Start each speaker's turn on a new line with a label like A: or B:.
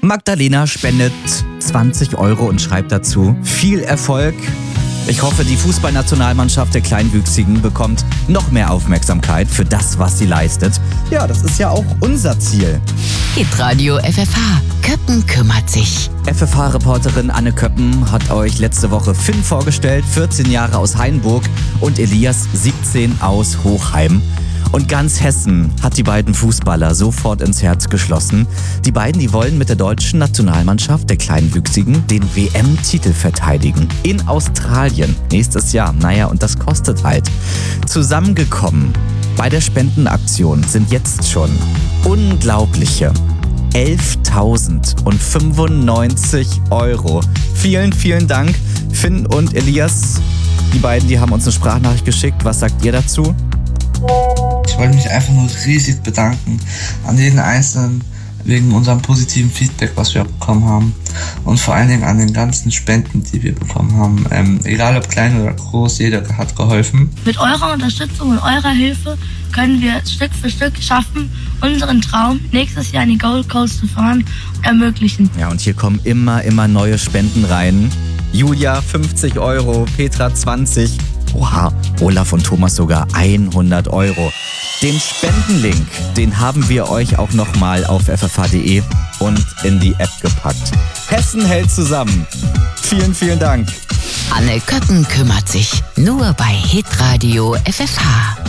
A: Magdalena spendet 20 Euro und schreibt dazu: viel Erfolg. Ich hoffe, die Fußballnationalmannschaft der Kleinwüchsigen bekommt noch mehr Aufmerksamkeit für das, was sie leistet. Ja, das ist ja auch unser Ziel.
B: Hitradio FFH. Köppen kümmert sich.
A: FFH-Reporterin Anne Köppen hat euch letzte Woche Finn vorgestellt, 14 Jahre aus Hainburg, und Elias, 17, aus Hochheim. Und ganz Hessen hat die beiden Fußballer sofort ins Herz geschlossen. Die beiden, die wollen mit der deutschen Nationalmannschaft der Kleinwüchsigen den WM-Titel verteidigen. In Australien nächstes Jahr. Naja, und das kostet halt. Zusammengekommen bei der Spendenaktion sind jetzt schon unglaubliche 11.095 Euro. Vielen, vielen Dank, Finn und Elias. Die beiden, die haben uns eine Sprachnachricht geschickt. Was sagt ihr dazu?
C: Ich wollte mich einfach nur riesig bedanken an jeden Einzelnen wegen unserem positiven Feedback, was wir bekommen haben, und vor allen Dingen an den ganzen Spenden, die wir bekommen haben. Egal ob klein oder groß, jeder hat geholfen.
D: Mit eurer Unterstützung und eurer Hilfe können wir Stück für Stück schaffen, unseren Traum, nächstes Jahr in die Gold Coast zu fahren, ermöglichen.
A: Ja, und hier kommen immer neue Spenden rein. Julia 50 Euro, Petra 20, oha, Olaf und Thomas sogar 100 Euro. Den Spendenlink, den haben wir euch auch nochmal auf ffh.de und in die App gepackt. Hessen hält zusammen. Vielen, vielen Dank.
B: Anne Köppen kümmert sich. Nur bei Hitradio FFH.